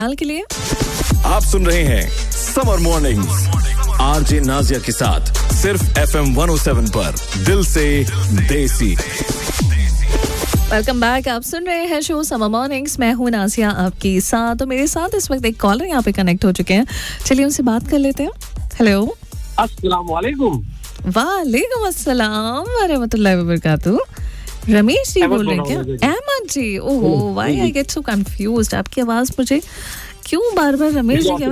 हाल के लिए आप सुन रहे हैं समर मॉर्निंग्स आरजे नाजिया के साथ सिर्फ FM 107 पर दिल से देसी। Welcome back. आप सुन रहे हैं शो समर मॉर्निंग्स। मैं हूं नाजिया आपके साथ। तो मेरे साथ इस वक्त एक कॉलर यहाँ पे कनेक्ट हो चुके हैं। चलिए उनसे बात कर लेते हैं। हेलो, अस्सलाम वालेकुम। वालेकुम अस्सलाम व रहमतुल्लाहि व बरकातहू। रमेश जी बोल रहे हैं क्या? अहमद जी। ओहो, why I get so confused. आपकी आवाज मुझे क्यों बार बार रमेश जी की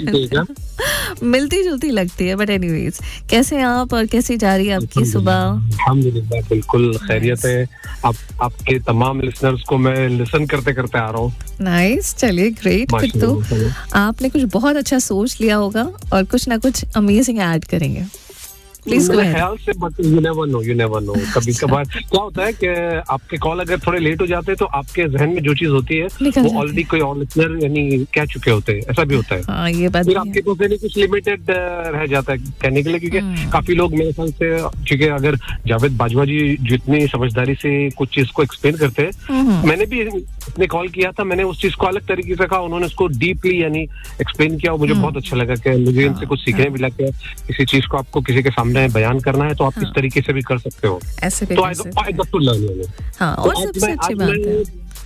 आवाज मिलती जुलती लगती है। बट एनीवेज, कैसे हैं आप और कैसी जा रही है आपकी सुबह? अल्हम्दुलिल्लाह बिल्कुल खैरियत है। आपके तमाम लिसनर्स को मैं लिसन करते करते आ रहा हूँ। नाइस, चलिए ग्रेट। फिर तो आपने कुछ बहुत अच्छा सोच लिया होगा और कुछ ना कुछ अमेजिंग ऐड करेंगे। मेरे ख्याल से, बट यू नेवर नो कभी कभार क्या होता है कि आपके कॉल अगर थोड़े लेट हो जाते हैं तो आपके जहन में जो चीज होती है वो ऑलरेडी कोई और लिसनर यानी कह चुके होते हैं। ऐसा भी होता है। हाँ, ये बात फिर आपके पास यानी कुछ लिमिटेड रह जाता है कहने के लिए, क्योंकि काफी लोग मेरे ख्याल से, क्योंकि अगर जावेद बाजवा जी जितनी समझदारी से कुछ चीज को एक्सप्लेन करते हैं, मैंने भी अपने कॉल किया था, मैंने उस चीज को अलग तरीके से कहा, उन्होंने उसको डीपली यानी एक्सप्लेन किया और मुझे बहुत अच्छा लगा कि मुझे इनसे कुछ सीखने मिला कि किसी चीज को आपको किसी के सामने बयान करना है तो आप इस तरीके से भी कर सकते हो। ऐसे भी तो आई गॉट टू लर्न। हाँ, और सबसे अच्छी बात है।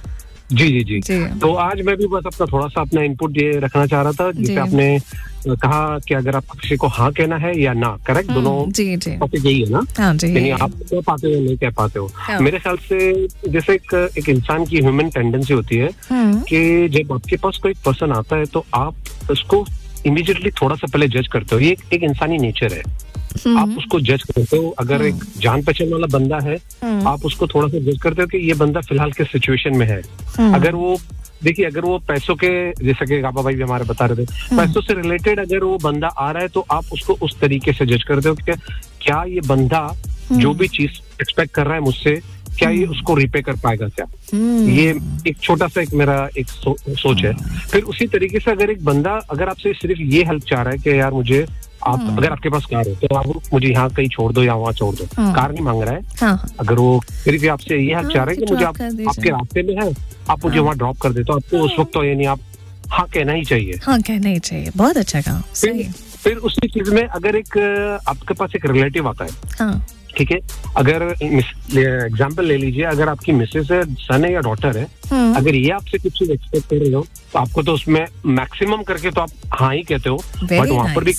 जी। तो आज मैं भी बस अपना थोड़ा सा अपना इनपुट ये रखना चाह रहा था, जिसे आपने कहा कि अगर आपको किसी को हाँ कहना है या ना, करेक्ट, दोनों टॉपिक यही है ना? हाँ जी। यानी आप कह पाते हो नहीं कह पाते हो। मेरे ख्याल से जैसे एक इंसान की ह्यूमन टेंडेंसी होती है कि जब आपके पास कोई पर्सन आता है तो आप उसको इमीडिएटली थोड़ा सा पहले जज करते हो। ये एक इंसानी नेचर है। आप उसको जज करते हो। अगर एक जान पहचान वाला बंदा है, आप उसको थोड़ा सा जज करते हो कि ये बंदा फिलहाल किस सिचुएशन में है। अगर वो देखिए, अगर वो पैसों के, जैसे कि गाबा भाई भी हमारे बता रहे थे, पैसों से रिलेटेड अगर वो बंदा आ रहा है तो आप उसको उस तरीके से जज करते हो कि क्या ये बंदा जो भी चीज एक्सपेक्ट कर रहा है मुझसे, क्या ये उसको रिपे कर पाएगा क्या? ये एक छोटा सा एक मेरा एक सोच है। फिर उसी तरीके से अगर एक बंदा अगर आपसे सिर्फ ये हेल्प चाह रहा है कि यार मुझे आप, अगर आपके पास कार है तो आप मुझे यहाँ कहीं छोड़ दो या वहाँ छोड़ दो, कार नहीं मांग रहा है। हाँ। अगर वो फिर भी आपसे ये हेल्प चाह रहा है कि मुझे आपके रास्ते में है, आप मुझे वहाँ ड्रॉप कर दे, तो आपको उस वक्त तो यानी आप हाँ कहना ही चाहिए। हाँ, कहना ही चाहिए। बहुत अच्छा कहा। फिर उसी चीज में अगर एक आपके पास एक रिलेटिव आता है, हाँ, ठीक है, अगर एग्जाम्पल ले लीजिए, अगर आपकी मिसेस है, सन है या डॉटर है, अगर ये आपसे कुछ चीज एक्सपेक्ट कर रहे हो तो आपको तो उसमें मैक्सिमम करके तो आप हाँ ही कहते हो, बट वहाँ पर भी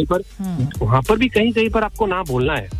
कहीं कहीं पर आपको ना बोलना है,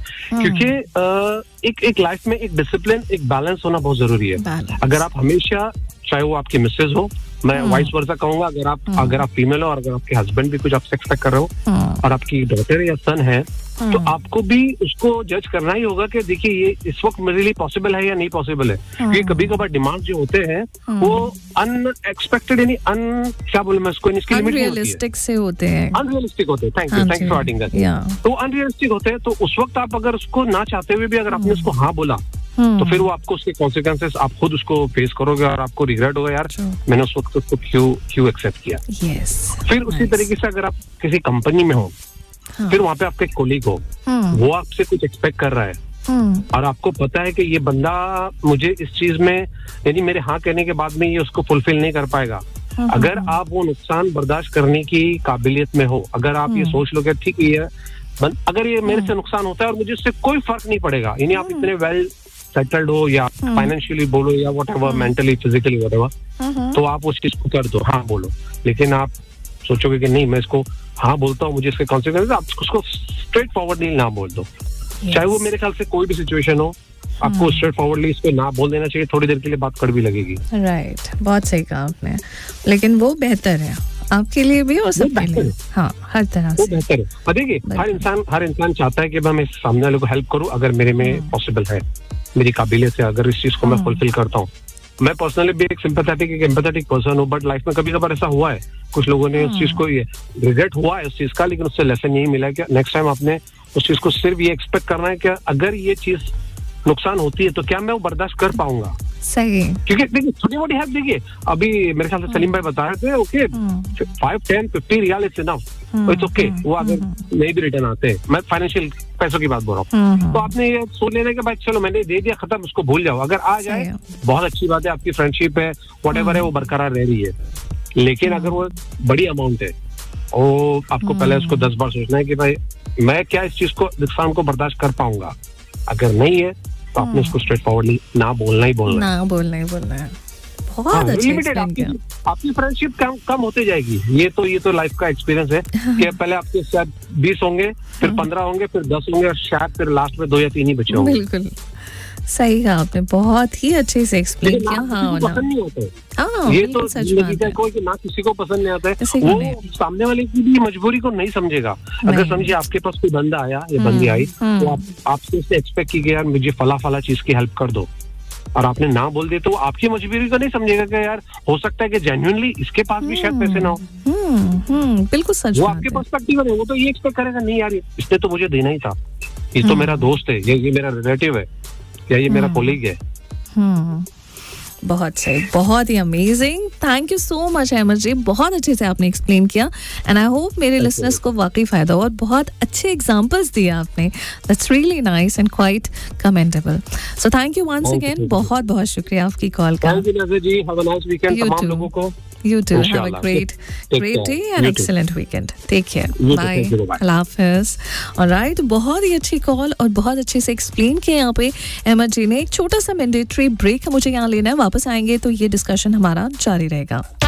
क्योंकि एक लाइफ में एक डिसिप्लिन, एक बैलेंस होना बहुत जरूरी है। अगर आप हमेशा, चाहे वो आपकी मिसेज हो, मैं वाइस वर्सा कहूंगा, अगर आप फीमेल हो और अगर आपके हस्बैंड भी कुछ आपसे एक्सपेक्ट कर रहे हो और आपकी डॉटर या सन है, तो आपको भी उसको जज करना ही होगा कि देखिए ये इस वक्त मेरे लिए पॉसिबल है या नहीं पॉसिबल है। क्योंकि कभी कभार डिमांड जो होते हैं वो अनएक्सपेक्टेड यानी क्या बोलूं मैं उसको, इसकी लिमिट अनरियलिस्टिक से होते हैं। अनरियलिस्टिक होते हैं। Thank you for adding that. तो अनरियलिस्टिक होते हैं, तो उस वक्त आप अगर उसको ना चाहते हुए भी अगर आपने उसको हाँ बोला तो फिर वो आपको उसके कॉन्सिक्वेंसेस आप खुद उसको फेस करोगे और आपको रिग्रेट होगा, यार मैंने उस वक्त उसको क्यों एक्सेप्ट किया। फिर उसी तरीके से अगर आप किसी कंपनी में हो, फिर वहाँ पे आपका एक कोलीग हो, वो आपसे कुछ एक्सपेक्ट कर रहा है और आपको पता है कि ये बंदा मुझे इस चीज में यानी मेरे हाँ कहने के बाद में ये उसको फुलफिल नहीं कर पाएगा। अगर आप वो नुकसान बर्दाश्त करने की काबिलियत में हो, अगर आप ये सोच लो कि ठीक है, अगर ये मेरे से नुकसान होता है और मुझे इससे कोई फर्क नहीं पड़ेगा, यानी आप इतने वेल सेटल्ड हो या फाइनेंशियली बोलो या व्हाटएवर, मेंटली फिजिकली व्हाटएवर, तो आप उस चीज को कर दो, हाँ बोलो। लेकिन आप सोचोगे कि नहीं मैं इसको हाँ बोलता हूँ, मुझे इसके कॉन्सिक्वेंसेस, आप उसको स्ट्रेट फॉरवर्डली ना बोल दो। चाहे वो मेरे ख्याल से कोई भी सिचुएशन हो, आपको स्ट्रेट फॉरवर्डली इस पे ना बोल देना चाहिए। थोड़ी देर के लिए बात कड़वी लगेगी। राइट, बहुत सही कहा आपने, लेकिन वो बेहतर है आपके लिए भी और सबके लिए। हाँ, हर तरह से बेहतर है। और देखिए, हर इंसान चाहता है कि मैं सामने वाले को हेल्प करूँ अगर मेरे में पॉसिबल है, मेरी काबिलियत से अगर इस चीज को मैं फुलफिल करता हूँ। मैं पर्सनली भी एक सिंपैथेटिक एम्पैथेटिक पर्सन हूँ, बट लाइफ में कभी कभार ऐसा हुआ है, कुछ लोगों ने उस चीज को ये रिग्रेट हुआ है उस चीज का, लेकिन उससे लेसन यही मिला है कि नेक्स्ट टाइम आपने उस चीज को सिर्फ ये एक्सपेक्ट करना है कि अगर ये चीज नुकसान होती है तो क्या मैं वो बर्दाश्त कर पाऊंगा। सही, क्योंकि देखिए छोटी मोटी हेल्प, देखिए अभी मेरे ख्याल से सलीम भाई बता रहे थे, okay 5, 10, 50 riyal it's enough, it's okay. वो अगर नहीं भी रिटर्न आते हैं, मैं फाइनेंशियल पैसों की बात बोल रहा हूँ, तो आपने ये सोच लेना कि भाई चलो मैंने दे दिया, खत्म, उसको भूल जाओ। अगर आ जाए बहुत अच्छी बात है, आपकी फ्रेंडशिप है, व्हाटएवर है, वो बरकरार रह रही है। लेकिन अगर वो बड़ी अमाउंट है, वो आपको पहले उसको 10 बार सोचना है कि भाई मैं क्या इस चीज को, नुकसान को बर्दाश्त कर पाऊंगा। अगर नहीं है तो आपने उसको स्ट्रेट फॉरवर्डली ना बोलना ही बोलना है। बहुत अच्छे एक्सप्लेन किया। आपकी फ्रेंडशिप कम होते जाएगी। ये तो लाइफ का एक्सपीरियंस है कि पहले आपके साथ 20 होंगे, फिर 15 होंगे, फिर 10 होंगे, और शायद फिर लास्ट में 2 या 3 ही बचे होंगे। बिल्कुल सही कहा आपने, बहुत ही अच्छे से एक्सप्लेन किया। हाँ, पसंद नहीं होता है, ये तो जिंदगी का कोई कि ना किसी को पसंद नहीं आता है। वो सामने वाले की भी मजबूरी को नहीं समझेगा। अगर समझिए आपके पास कोई बंदा आया या बंदी आई, तो आपसे उससे एक्सपेक्ट की गया यार मुझे फला चीज की हेल्प कर दो, और आपने ना बोल दिया, तो आपकी मजबूरी को नहीं समझेगा कि यार हो सकता है कि जेन्युइनली इसके पास भी शायद पैसे ना हो। बिल्कुल सच। वो आपके पर्सपेक्टिव है, वो तो ये एक्सपेक्ट करेगा नहीं यार इसने तो मुझे देना ही था, ये तो मेरा दोस्त है, ये मेरा रिलेटिव है, या ये मेरा कोलीग है। बहुत सही, बहुत ही amazing. Thank you so much Ahmad जी, बहुत अच्छे से आपने एक्सप्लेन किया एंड आई होप मेरे लिसनर्स को वाकई फायदा हो, और बहुत अच्छे एग्जांपल्स दिए आपने। That's really nice and quite commendable. So thank you once again, बहुत बहुत शुक्रिया आपकी कॉल का। Thank you ji, have a nice weekend तमाम लोगों को। You too. Have a great day and excellent weekend. Take care. Bye. Allah Hafiz. Alright, बहुत ही अच्छी कॉल और बहुत अच्छे से एक्सप्लेन किया यहाँ पे अहमद जी ने। एक छोटा सा मैंडेटरी ब्रेक मुझे यहाँ लेना है, वापस आएंगे तो ये डिस्कशन हमारा जारी रहेगा।